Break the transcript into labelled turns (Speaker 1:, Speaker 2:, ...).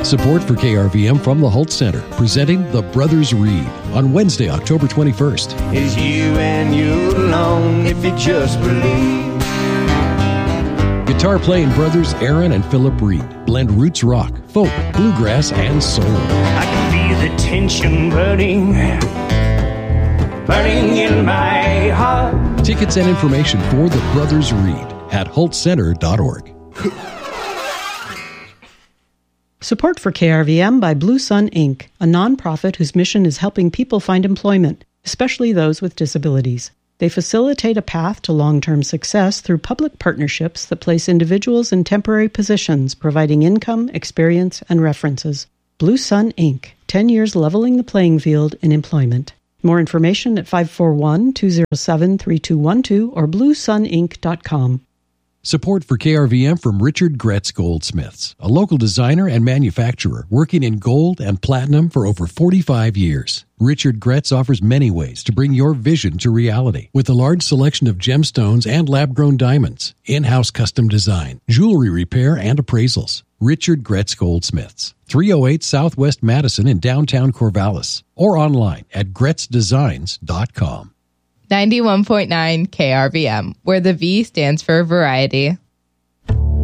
Speaker 1: Support for KRVM from the Holt Center, presenting The Brothers Reed on Wednesday, October 21st.
Speaker 2: Is you and you alone if you just believe.
Speaker 1: Guitar-playing brothers Aaron and Philip Reed blend roots rock, folk, bluegrass, and soul.
Speaker 2: I can feel the tension burning in my heart.
Speaker 1: Tickets and information for The Brothers Reed at holtcenter.org.
Speaker 3: Support for KRVM by Blue Sun Inc., a nonprofit whose mission is helping people find employment, especially those with disabilities. They facilitate a path to long-term success through public partnerships that place individuals in temporary positions, providing income, experience, and references. Blue Sun Inc., 10 years leveling the playing field in employment. More information at 541-207-3212 or bluesuninc.com.
Speaker 1: Support for KRVM from Richard Gretz Goldsmiths, a local designer and manufacturer working in gold and platinum for over 45 years. Richard Gretz offers many ways to bring your vision to reality with a large selection of gemstones and lab-grown diamonds, in-house custom design, jewelry repair, and appraisals. Richard Gretz Goldsmiths, 308 Southwest Madison in downtown Corvallis, or online at gretzdesigns.com.
Speaker 4: 91.9 KRVM, where the V stands for variety.